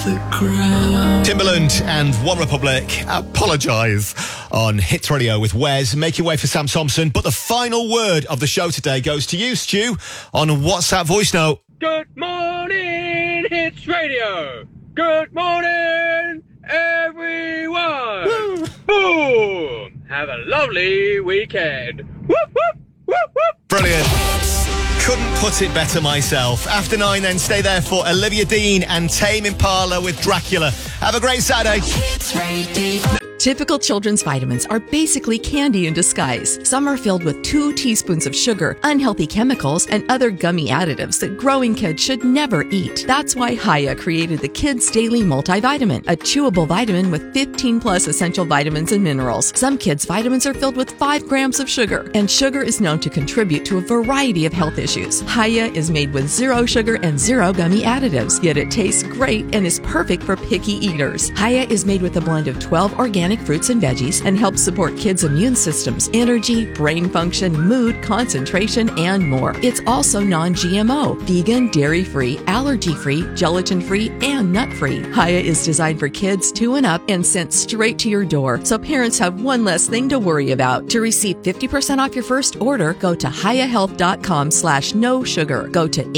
the ground. Timbaland and One Republic, Apologise on Hits Radio with Wes. Make your way for Sam Thompson. But the final word of the show today goes to you, Stu, on WhatsApp voice note. Good morning, Hits Radio. Good morning, everyone. Woo. Boom. Have a lovely weekend. Whoop, whoop, whoop, whoop. Brilliant. Couldn't put it better myself. After 9 then, stay there for Olivia Dean and Tame Impala with Dracula. Have a great Saturday. Typical children's vitamins are basically candy in disguise. Some are filled with 2 teaspoons of sugar, unhealthy chemicals, and other gummy additives that growing kids should never eat. That's why Hiya created the Kids Daily Multivitamin, a chewable vitamin with 15 plus essential vitamins and minerals. Some kids' vitamins are filled with 5 grams of sugar, and sugar is known to contribute to a variety of health issues. Hiya is made with 0 sugar and 0 gummy additives, yet it tastes great and is perfect for picky eaters. Hiya is made with a blend of 12 organic fruits and veggies and helps support kids' immune systems, energy, brain function, mood, concentration, and more. It's also non-GMO, vegan, dairy-free, allergy-free, gelatin-free, and nut-free. Hiya is designed for kids 2 and up and sent straight to your door, so parents have one less thing to worry about. To receive 50% off your first order, go to hiyahealth.com/no sugar. Go to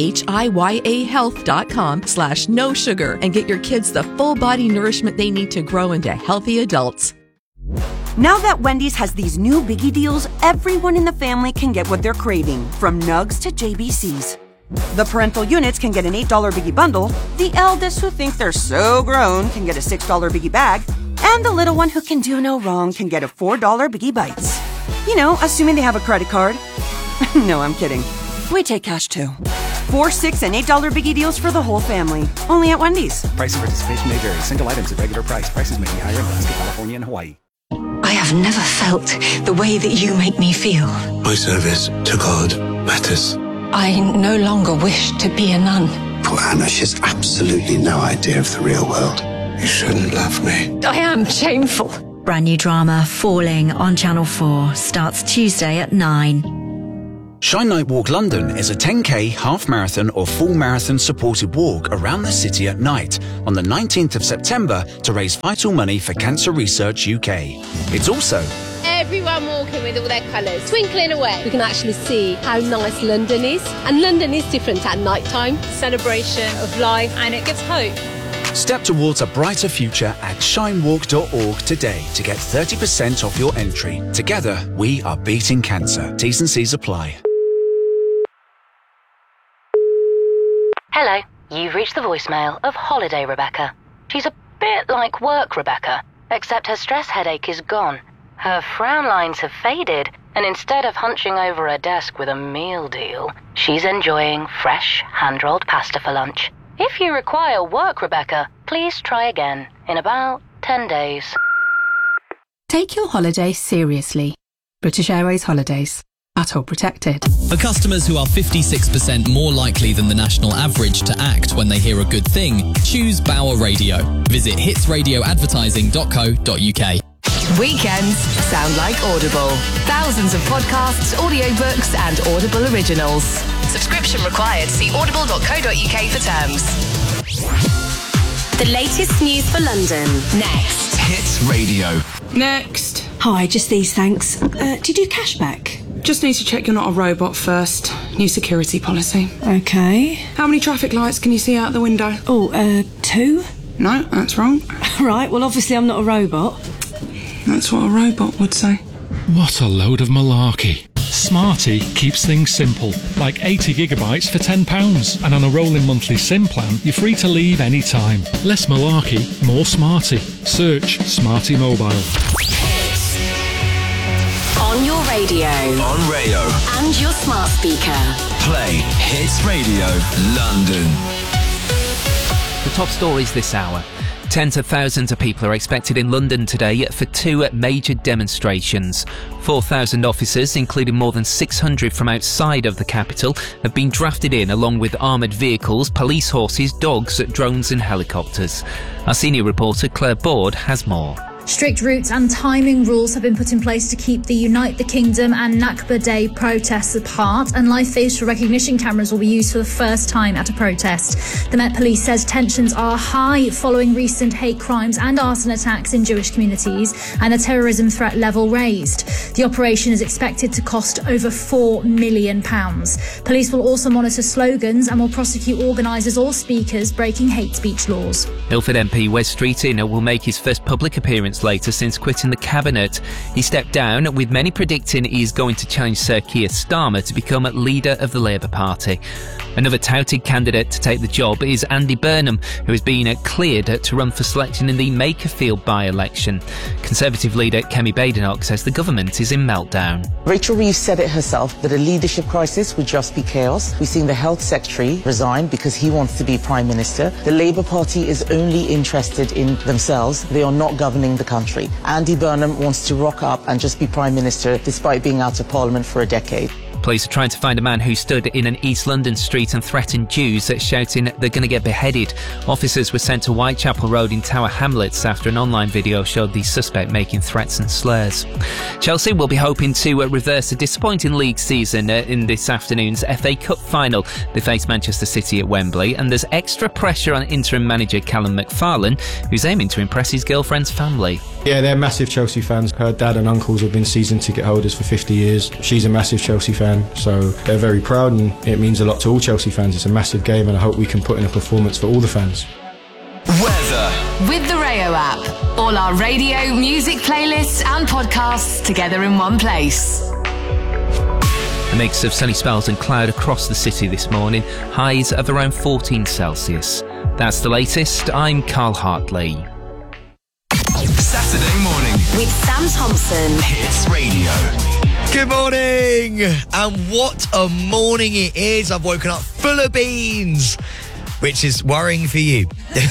hiyahealth.com/no sugar and get your kids the full body nourishment they need to grow into healthy adults. Now that Wendy's has these new biggie deals, everyone in the family can get what they're craving, from nugs to JBCs. The parental units can get an $8 biggie bundle, the eldest who think they're so grown can get a $6 biggie bag, and the little one who can do no wrong can get a $4 biggie bites. You know, assuming they have a credit card. No, I'm kidding. We take cash too. 4, $6, and $8 biggie deals for the whole family. Only at Wendy's. Price and participation may vary. Single items at regular price. Prices may be higher in Alaska, California, and Hawaii. I have never felt the way that you make me feel. My service to God matters. I no longer wish to be a nun. Poor Anna, she's absolutely no idea of the real world. You shouldn't love me. I am shameful. Brand new drama, Falling, on Channel 4, starts Tuesday at 9. Shine Night Walk London is a 10k, half marathon or full marathon supported walk around the city at night on the 19th of September to raise vital money for Cancer Research UK. It's also everyone walking with all their colours, twinkling away. We can actually see how nice London is. And London is different at night time. Celebration of life, and it gives hope. Step towards a brighter future at shinewalk.org today to get 30% off your entry. Together, we are beating cancer. T's and C's apply. Hello, you've reached the voicemail of Holiday Rebecca. She's a bit like Work Rebecca, except her stress headache is gone. Her frown lines have faded, and instead of hunching over her desk with a meal deal, she's enjoying fresh, hand-rolled pasta for lunch. If you require Work Rebecca, please try again in about 10 days. Take your holiday seriously. British Airways Holidays. At all protected. For customers who are 56% more likely than the national average to act when they hear a good thing, choose Bauer Radio. Visit hitsradioadvertising.co.uk. Weekends sound like Audible. Thousands of podcasts, audiobooks and Audible originals. Subscription required. See audible.co.uk for terms. The latest news for London. Next. Hits Radio. Next. Hi, just these, thanks. Do you do cashback? Just need to check you're not a robot first. New security policy. Okay. How many traffic lights can you see out the window? 2? No, that's wrong. Right, well obviously I'm not a robot. That's what a robot would say. What a load of malarkey. Smarty keeps things simple, like 80 gigabytes for £10, and on a rolling monthly SIM plan, you're free to leave any time. Less malarkey, more Smarty. Search Smarty Mobile. On your radio. On Rayo. And your smart speaker. Play Hits Radio London. The top stories this hour. Tens of thousands of people are expected in London today for 2 major demonstrations. 4,000 officers, including more than 600 from outside of the capital, have been drafted in along with armoured vehicles, police horses, dogs, drones and helicopters. Our senior reporter Claire Board has more. Strict route and timing rules have been put in place to keep the Unite the Kingdom and Nakba Day protests apart, and live facial recognition cameras will be used for the first time at a protest. The Met Police says tensions are high following recent hate crimes and arson attacks in Jewish communities and a terrorism threat level raised. The operation is expected to cost over £4 million. Police will also monitor slogans and will prosecute organisers or speakers breaking hate speech laws. Ilford MP Wes Streeting will make his first public appearance later since quitting the cabinet. He stepped down, with many predicting he is going to challenge Sir Keir Starmer to become leader of the Labour Party. Another touted candidate to take the job is Andy Burnham, who has been cleared to run for selection in the Makerfield by-election. Conservative leader Kemi Badenoch says the government is in meltdown. Rachel Reeves said it herself that a leadership crisis would just be chaos. We've seen the Health Secretary resign because he wants to be Prime Minister. The Labour Party is only interested in themselves. They are not governing the country. Andy Burnham wants to rock up and just be Prime Minister despite being out of Parliament for a decade. Police are trying to find a man who stood in an East London street and threatened Jews, shouting they're going to get beheaded. Officers were sent to Whitechapel Road in Tower Hamlets after an online video showed the suspect making threats and slurs. Chelsea will be hoping to reverse a disappointing league season in this afternoon's FA Cup final. They face Manchester City at Wembley, and there's extra pressure on interim manager Callum McFarlane, who's aiming to impress his girlfriend's family. Yeah, they're massive Chelsea fans. Her dad and uncles have been season ticket holders for 50 years. She's a massive Chelsea fan, so they're very proud, and it means a lot to all Chelsea fans. It's a massive game, and I hope we can put in a performance for all the fans. Weather. With the Rayo app. All our radio, music playlists and podcasts together in one place. A mix of sunny spells and cloud across the city this morning. Highs of around 14 Celsius. That's the latest. I'm Carl Hartley. Saturday morning with Sam Thompson. Hits Radio. Good morning, and what a morning it is. I've woken up full of beans, which is worrying for you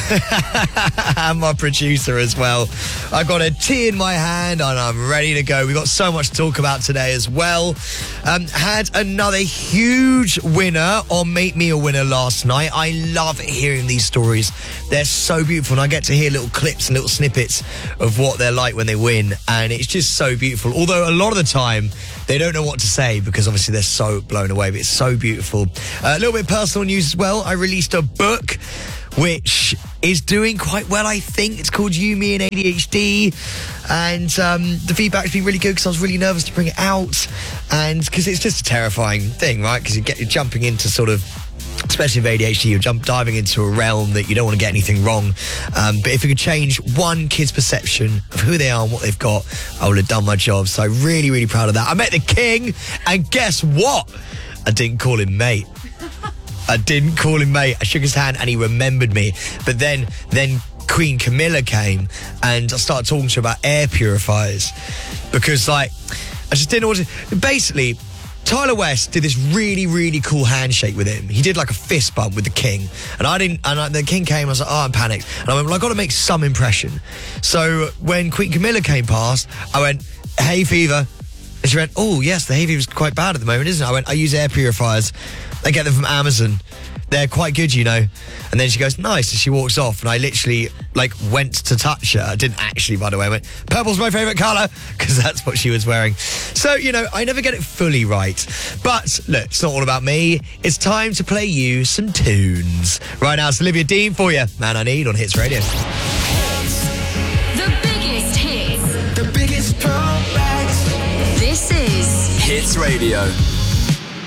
and my producer as well. I've got a tea in my hand and I'm ready to go. We've got so much to talk about today as well. Had another huge winner on Make Me a Winner last night. I love hearing these stories. They're so beautiful, and I get to hear little clips and little snippets of what they're like when they win, and it's just so beautiful. Although a lot of the time they don't know what to say because obviously they're so blown away, but it's so beautiful. A little bit of personal news as well. I released a book which is doing quite well, I think. It's called You, Me and ADHD, and the feedback's been really good because I was really nervous to bring it out, and because it's just a terrifying thing, right? Because you're jumping into sort of, especially with ADHD, you're diving into a realm that you don't want to get anything wrong. But if you could change one kid's perception of who they are and what they've got, I would have done my job. So really, really proud of that. I met the king, and guess what? I didn't call him mate. I didn't call him mate. I shook his hand and he remembered me. But then Queen Camilla came and I started talking to her about air purifiers because, like, I just didn't know what to... Basically, Tyler West did this really, really cool handshake with him. He did like a fist bump with the king. And the king came, I was like, oh, I'm panicked. And I went, well, I've got to make some impression. So when Queen Camilla came past, I went, hay fever. And she went, oh, yes, the hay fever's quite bad at the moment, isn't it? I went, I use air purifiers. I get them from Amazon. They're quite good, you know. And then she goes, nice. And she walks off. And I literally, went to touch her. I didn't actually, by the way. I went, purple's my favourite colour, because that's what she was wearing. So, I never get it fully right. But, look, it's not all about me. It's time to play you some tunes. Right now, it's Olivia Dean for you. Man I Need on Hits Radio. The biggest hits. The biggest comebacks. This is Hits Radio.